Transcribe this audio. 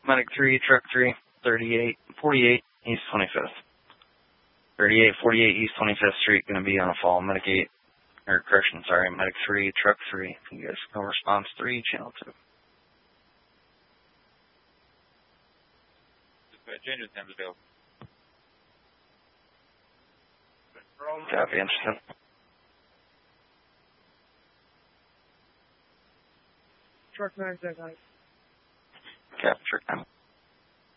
Medic 3, Truck 3, 48, East 25th. 48, East 25th Street, going to be on a fall. Medic 3, Truck 3. You guys go response 3, channel 2. Changes times available. Copy, interested. Truck 9, dead high. Copy, Truck 9.